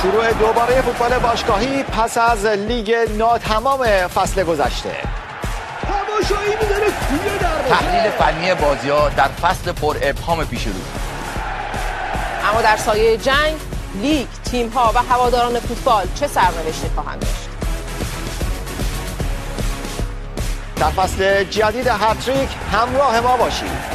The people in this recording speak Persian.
شروع دوباره فوتبال باشگاهی پس از لیگ ناتمام فصل گذشته. تماشایی می‌ذاره توی دروازه. تحلیل فنی بازی‌ها در فصل پر ابهام پیش رو. اما در سایه جنگ، لیگ، تیم‌ها و هواداران فوتبال چه سرنوشتی خواهند داشت؟ در فصل جدید هتریک همراه ما باشید.